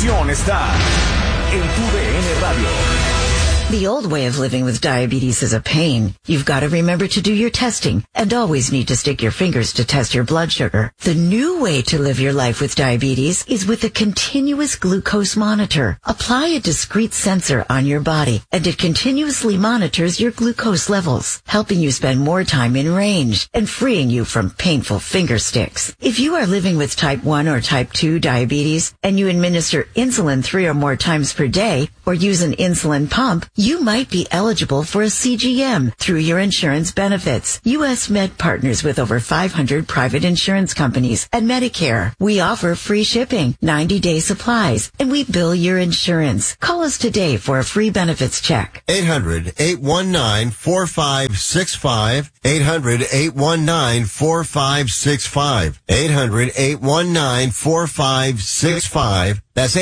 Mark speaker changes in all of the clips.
Speaker 1: información está en TUDN Radio.
Speaker 2: The old way of living with diabetes is a pain. You've got to remember to do your testing and always need to stick your fingers to test your blood sugar. The new way to live your life with diabetes is with a continuous glucose monitor. Apply a discrete sensor on your body and it continuously monitors your glucose levels, helping you spend more time in range and freeing you from painful finger sticks. If you are living with type 1 or type 2 diabetes and you administer insulin 3 or more times per day or use an insulin pump, you might be eligible for a CGM through your insurance benefits. U.S. Med partners with over 500 private insurance companies and Medicare. We offer free shipping, 90-day supplies, and we bill your insurance. Call us today for a free benefits check.
Speaker 3: 800-819-4565. 800-819-4565. 800-819-4565. That's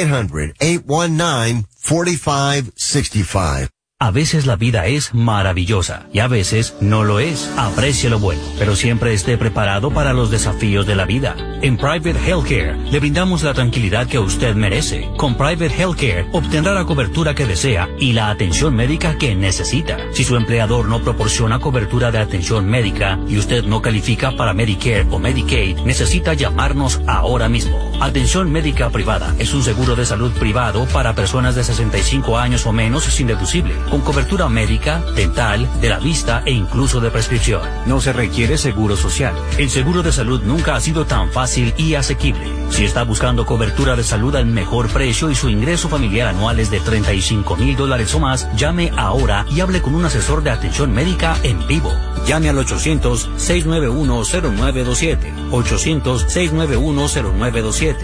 Speaker 3: 800-819-4565.
Speaker 4: A veces la vida es maravillosa y a veces no lo es. Aprecie lo bueno, pero siempre esté preparado para los desafíos de la vida. En Private Healthcare le brindamos la tranquilidad que usted merece. Con Private Healthcare obtendrá la cobertura que desea y la atención médica que necesita. Si su empleador no proporciona cobertura de atención médica y usted no califica para Medicare o Medicaid, necesita llamarnos ahora mismo. Atención médica privada es un seguro de salud privado para personas de 65 años o menos sin deducible, con cobertura médica, dental, de la vista e incluso de prescripción. No se requiere seguro social. El seguro de salud nunca ha sido tan fácil y asequible. Si está buscando cobertura de salud al mejor precio y su ingreso familiar anual es de $35,000 o más, llame ahora y hable con un asesor de atención médica en vivo. Llame al 800-691-0927. 800-691-0927.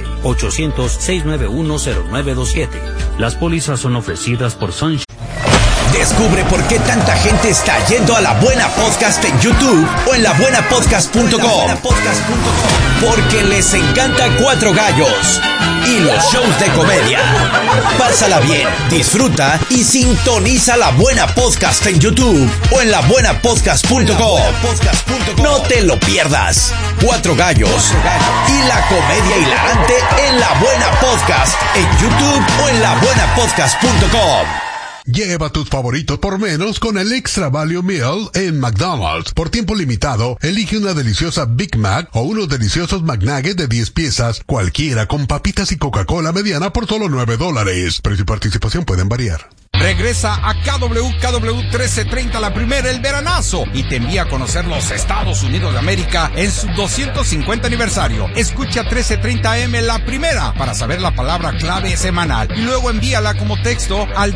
Speaker 4: 800-691-0927. Las pólizas son ofrecidas por Sunshine.
Speaker 5: Descubre por qué tanta gente está yendo a La Buena Podcast en YouTube o en labuenapodcast.com. Porque les encanta Cuatro Gallos y los shows de comedia. Pásala bien, disfruta y sintoniza La Buena Podcast en YouTube o en labuenapodcast.com. No te lo pierdas. Cuatro Gallos y la comedia hilarante en La Buena Podcast en YouTube o en labuenapodcast.com.
Speaker 6: Lleva tus favoritos por menos con el Extra Value Meal en McDonald's. Por tiempo limitado, elige una deliciosa Big Mac o unos deliciosos McNuggets de 10 piezas, cualquiera con papitas y Coca-Cola mediana por solo $9. Precio y participación pueden variar.
Speaker 7: Regresa a KW 1330 la primera, el veranazo, y te envía a conocer los Estados Unidos de América en su 250 aniversario. Escucha 1330 AM la primera para saber la palabra clave semanal y luego envíala como texto al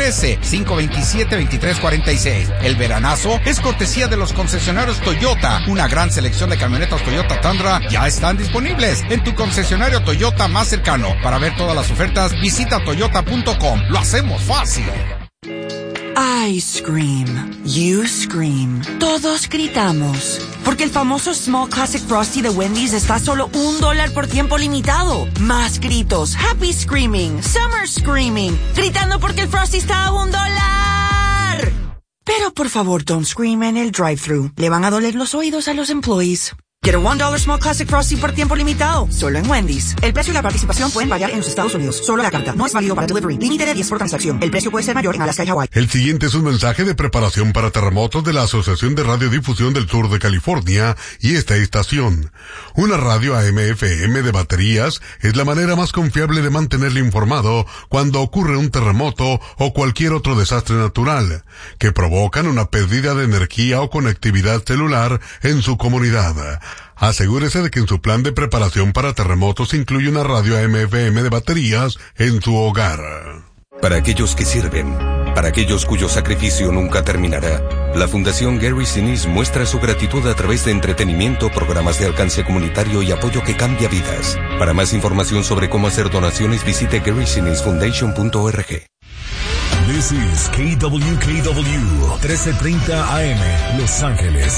Speaker 7: 213-527-2346. El veranazo es cortesía de los concesionarios Toyota. Una gran selección de camionetas Toyota Tundra ya están disponibles en tu concesionario Toyota más cercano. Para ver todas las ofertas, visita toyota.com. Lo hacemos fácil.
Speaker 8: I scream. You scream. Todos gritamos. Porque el famoso Small Classic Frosty de Wendy's está a solo $1 por tiempo limitado. Más gritos. Happy screaming. Summer screaming. Gritando porque el Frosty está a $1. Pero por favor, don't scream en el drive-thru. Le van a doler los oídos a los employees. Get a $1 Small Classic Frosty por tiempo limitado. Solo en Wendy's. El precio y la participación pueden variar en los Estados Unidos. Solo la carta. No es válido para delivery. Límite de 10 por transacción. El precio puede ser mayor en Alaska y Hawái.
Speaker 6: El siguiente es un mensaje de preparación para terremotos de la Asociación de Radiodifusión del Sur de California y esta estación. Una radio AM/FM de baterías es la manera más confiable de mantenerle informado cuando ocurre un terremoto o cualquier otro desastre natural que provocan una pérdida de energía o conectividad celular en su comunidad. Asegúrese de que en su plan de preparación para terremotos incluye una radio AM/FM de baterías en su hogar.
Speaker 9: Para aquellos que sirven, para aquellos cuyo sacrificio nunca terminará, la Fundación Gary Sinise muestra su gratitud a través de entretenimiento, programas de alcance comunitario y apoyo que cambia vidas. Para más información sobre cómo hacer donaciones, visite GarySiniseFoundation.org.
Speaker 1: This is KWKW 1330 AM, Los Ángeles.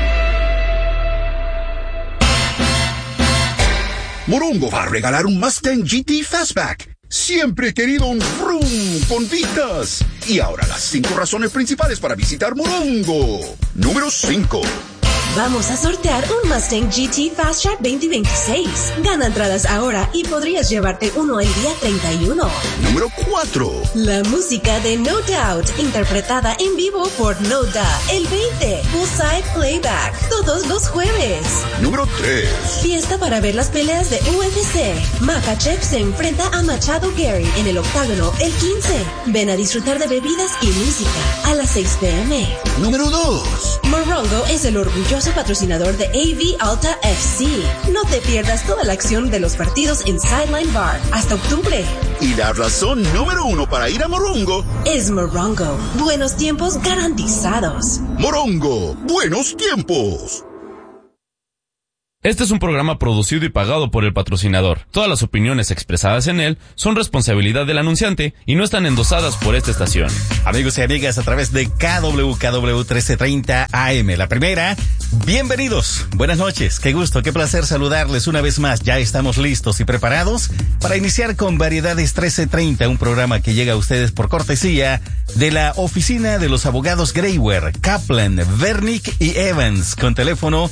Speaker 10: Morongo va a regalar un Mustang GT Fastback. Siempre he querido un vroom con vistas. Y ahora las 5 razones principales para visitar Morongo. Número 5.
Speaker 11: Vamos a sortear un Mustang GT Fast Track 2026. Gana entradas ahora y podrías llevarte uno el día 31.
Speaker 10: Número 4.
Speaker 11: La música de No Doubt, interpretada en vivo por No Doubt, el 20, Poolside Playback, todos los jueves.
Speaker 10: Número 3.
Speaker 11: Fiesta para ver las peleas de UFC. Makhachev se enfrenta a Machado Gary en el octágono el 15. Ven a disfrutar de bebidas y música a las 6 p.m.
Speaker 10: Número 2.
Speaker 11: Morongo es el orgulloso patrocinador de AV Alta FC. No te pierdas toda la acción de los partidos en Sideline Bar hasta octubre.
Speaker 10: Y la razón número 1 para ir a Morongo
Speaker 11: es Morongo. Buenos tiempos garantizados.
Speaker 10: Morongo, buenos tiempos.
Speaker 12: Este es un programa producido y pagado por el patrocinador. Todas las opiniones expresadas en él son responsabilidad del anunciante y no están endosadas por esta estación.
Speaker 13: Amigos y amigas, a través de KW 1330 AM, la primera, bienvenidos, buenas noches, qué gusto, qué placer saludarles una vez más. Ya estamos listos y preparados para iniciar con Variedades 1330, un programa que llega a ustedes por cortesía de la oficina de los abogados Greywer, Kaplan, Vernick y Evans, con teléfono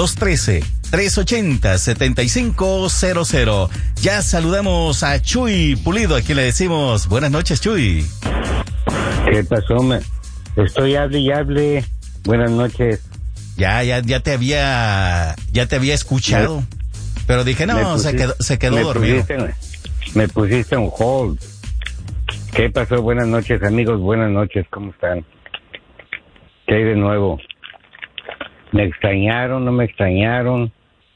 Speaker 13: 213-380-7500. Ya saludamos a Chuy Pulido, a quien le decimos buenas noches, Chuy.
Speaker 14: ¿Qué pasó? Estoy hable y hable. Buenas noches.
Speaker 13: Ya te había escuchado, pero dije no, se quedó dormido.
Speaker 14: Me pusiste un hold. ¿Qué pasó? Buenas noches, amigos. Buenas noches, ¿cómo están? ¿Qué hay de nuevo? ¿Me extrañaron? ¿No me extrañaron?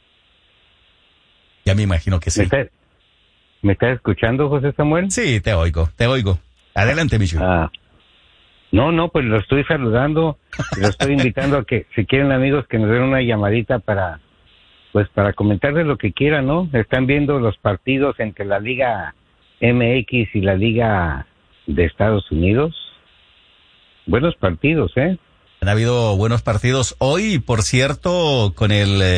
Speaker 13: Ya me imagino que sí.
Speaker 14: ¿Me estás escuchando, José Samuel?
Speaker 13: Sí, te oigo. Adelante, Michu.
Speaker 14: No, pues lo estoy saludando, lo estoy invitando a que, si quieren, amigos, que nos den una llamadita para comentarles lo que quieran, ¿no? Están viendo los partidos entre la Liga MX y la Liga de Estados Unidos. Buenos partidos, ¿eh?
Speaker 13: Han habido buenos partidos hoy, por cierto, con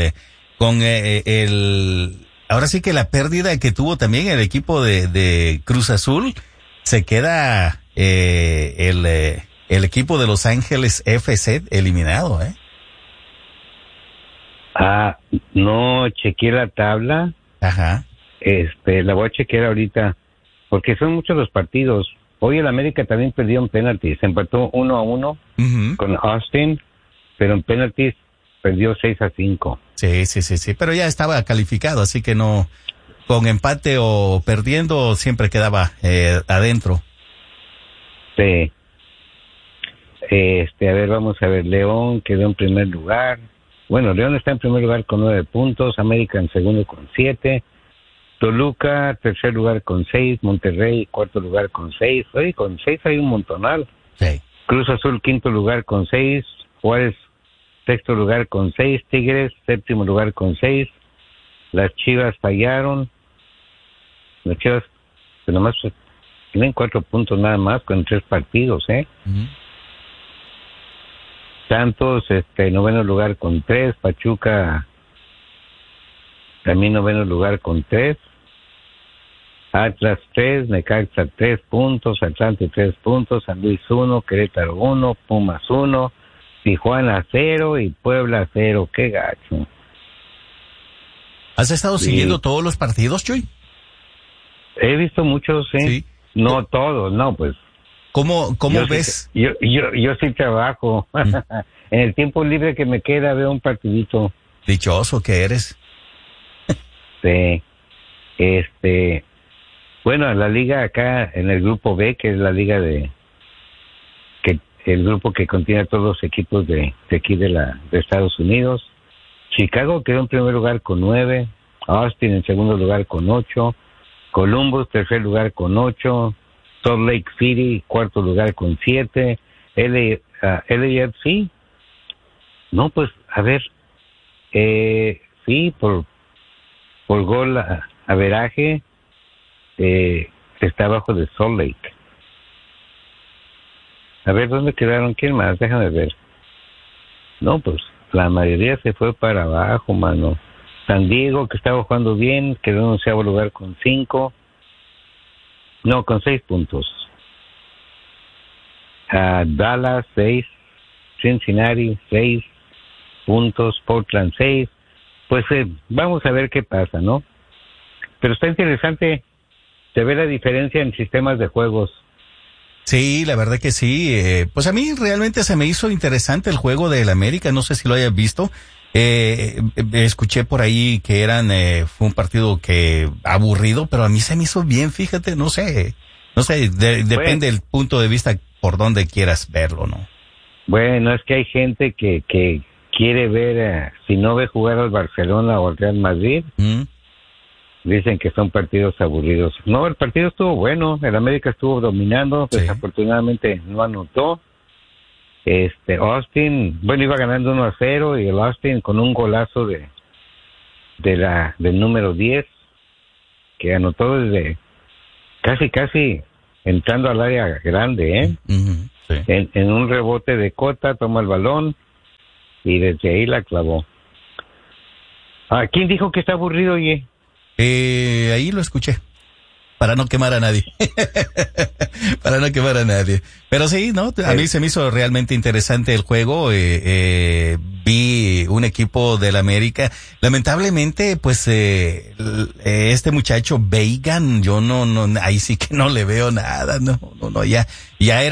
Speaker 13: ahora sí que la pérdida que tuvo también el equipo de Cruz Azul, se queda el equipo de Los Ángeles FC eliminado, ¿eh?
Speaker 14: No chequeé la tabla.
Speaker 13: Ajá.
Speaker 14: La voy a chequear ahorita, porque son muchos los partidos. Hoy el América también perdió en penaltis, se empató 1-1 con Austin, pero en penaltis perdió 6-5.
Speaker 13: Sí, pero ya estaba calificado, así que no, con empate o perdiendo siempre quedaba adentro.
Speaker 14: Sí. A ver, vamos a ver, León quedó en primer lugar. Bueno, León está en primer lugar con 9 puntos, América en segundo con 7. Toluca, tercer lugar con 6, Monterrey, cuarto lugar con 6. Oye, con 6 hay un montonal.
Speaker 13: Sí.
Speaker 14: Cruz Azul, quinto lugar con 6. Juárez, sexto lugar con 6. Tigres, séptimo lugar con 6. Las Chivas fallaron. Las Chivas, pues nomás tienen 4 puntos nada más con 3 partidos, ¿eh? Santos, noveno lugar con 3. Pachuca, también noveno lugar con 3. Atlas 3, Necaxa 3 puntos, Atlante 3 puntos, San Luis 1, Querétaro 1, Pumas 1, Tijuana 0 y Puebla 0. ¡Qué gacho!
Speaker 13: ¿Has estado siguiendo todos los partidos, Chuy?
Speaker 14: He visto muchos, ¿sí? No todos, no, pues.
Speaker 13: ¿Cómo ves?
Speaker 14: Yo sí trabajo. En el tiempo libre que me queda veo un partidito.
Speaker 13: Dichoso que eres.
Speaker 14: Sí. Bueno, la liga acá en el grupo B, que es la liga el grupo que contiene a todos los equipos de aquí de Estados Unidos. Chicago quedó en primer lugar con 9, Austin en segundo lugar con 8, Columbus tercer lugar con 8, Salt Lake City cuarto lugar con 7, LAFC. No, pues, a ver, sí, por gol averaje, está abajo de Salt Lake. A ver, ¿dónde quedaron? ¿Quién más? Déjame ver. No, pues, la mayoría se fue para abajo, mano. San Diego, que estaba jugando bien, quedó en 11º lugar con 5. No, con 6 puntos. Dallas, 6. Cincinnati, 6. puntos, Portland 6. Pues vamos a ver qué pasa, ¿no? Pero está interesante, se ve la diferencia en sistemas de juegos.
Speaker 13: Sí, la verdad que sí. Pues a mí realmente se me hizo interesante el juego del América, no sé si lo hayas visto. Escuché por ahí que fue un partido que aburrido, pero a mí se me hizo bien, fíjate, no sé, depende del punto de vista por donde quieras verlo, ¿no? Bueno, es que hay gente que quiere ver, si no ve jugar al Barcelona o al Real Madrid, dicen que son partidos aburridos. No, el partido estuvo bueno, el América estuvo dominando, desafortunadamente no anotó. Austin, iba ganando 1-0 y el Austin con un golazo del número 10 que anotó desde casi entrando al área grande, en un rebote de Cota, toma el balón y desde ahí la clavó. ¿Quién dijo que está aburrido, oye? Ahí lo escuché. Para no quemar a nadie. Pero sí, ¿no? A mí se me hizo realmente interesante el juego. Vi un equipo del América. Lamentablemente, pues, este muchacho Beigan, yo no, ahí sí que no le veo nada. No, ya era